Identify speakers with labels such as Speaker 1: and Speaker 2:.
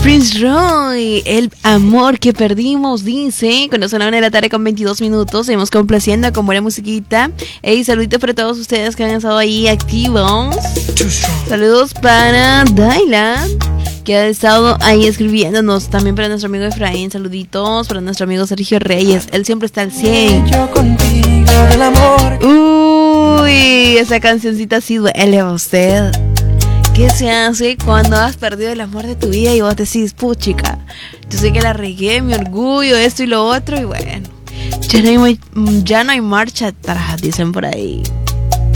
Speaker 1: Prince Roy, el amor que perdimos, dice. Cuando son la 1 de la tarde con 22 minutos, seguimos complaciendo con buena musiquita. Hey, saluditos para todos ustedes que han estado ahí activos. Saludos para Daila, que ha estado ahí escribiéndonos. También para nuestro amigo Efraín, saluditos. Para nuestro amigo Sergio Reyes, él siempre está al 100. Uy, esa cancioncita sí duele a usted. ¿Qué se hace cuando has perdido el amor de tu vida y vos decís, puchica, yo sé que la regué, mi orgullo, esto y lo otro, y bueno, ya no hay marcha atrás, dicen por ahí.